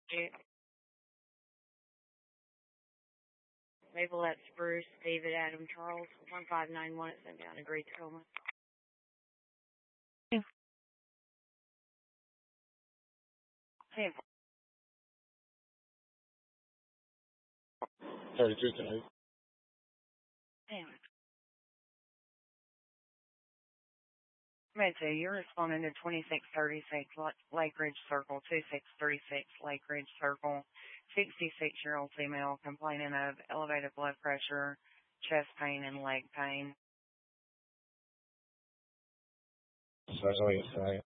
Label at Spruce, David Adam Charles, 1591 at Sundown, Agreed Tacoma. 32 tonight. Damn it. Medja, you're responding to 2636 Lake Ridge Circle, 2636 Lake Ridge Circle, 66-year-old female complaining of elevated blood pressure, chest pain, and leg pain. So that's all you say.